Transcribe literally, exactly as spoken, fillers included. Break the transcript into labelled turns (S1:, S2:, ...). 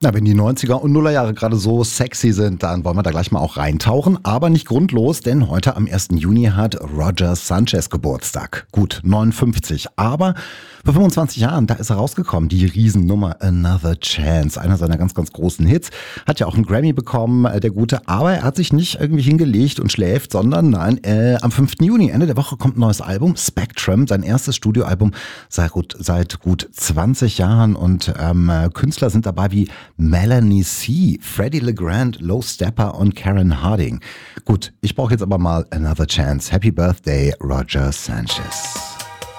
S1: Na, wenn die neunziger und Nullerjahre gerade so sexy sind, dann wollen wir da gleich mal auch reintauchen. Aber nicht grundlos, denn heute am ersten Juni hat Roger Sanchez Geburtstag. Gut, neunundfünfzig. Aber vor fünfundzwanzig Jahren, da ist er rausgekommen, die Riesennummer Another Chance. Einer seiner ganz, ganz großen Hits. Hat ja auch einen Grammy bekommen, der Gute. Aber er hat sich nicht irgendwie hingelegt und schläft, sondern nein, äh, am fünften Juni, Ende der Woche, kommt ein neues Album. Spectrum, sein erstes Studioalbum seit gut, seit gut zwanzig Jahren. Und ähm, Künstler sind dabei wie Melanie C., Freddie LeGrand, Low Stepper und Karen Harding. Gut, ich brauche jetzt aber mal Another Chance. Happy Birthday, Roger Sanchez.